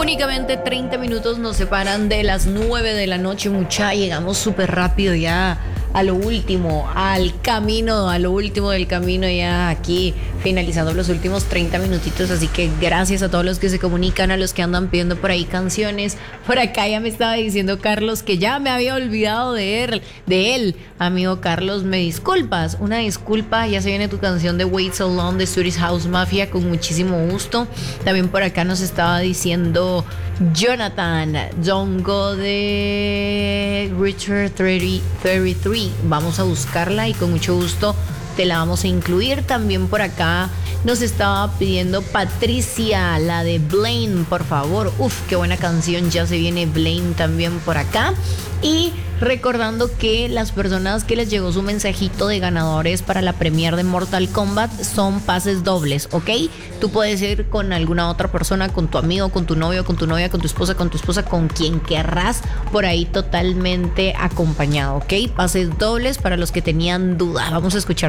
Únicamente 30 minutos nos separan de las 9 de la noche, mucha. Llegamos súper rápido ya a lo último, a lo último del camino, ya aquí finalizando los últimos 30 minutitos. Así que gracias a todos los que se comunican, a los que andan pidiendo por ahí canciones. Por acá ya me estaba diciendo Carlos que ya me había olvidado de él. Amigo Carlos, me disculpas, una disculpa, ya se viene tu canción de Wait So Long de Swedish House Mafia con muchísimo gusto. También por acá nos estaba diciendo Jonathan, Don't Go de Richard 33. Vamos a buscarla y con mucho gusto te la vamos a incluir. También por acá nos estaba pidiendo Patricia, la de Blaine, por favor. Uf, qué buena canción, ya se viene Blaine también por acá. Y recordando que las personas que les llegó su mensajito de ganadores para la premiere de Mortal Kombat son pases dobles, ¿ok? Tú puedes ir con alguna otra persona, con tu amigo, con tu novio, con tu novia, con tu esposa, con quien querrás, por ahí totalmente acompañado, ¿ok? Pases dobles para los que tenían duda. Vamos a escuchar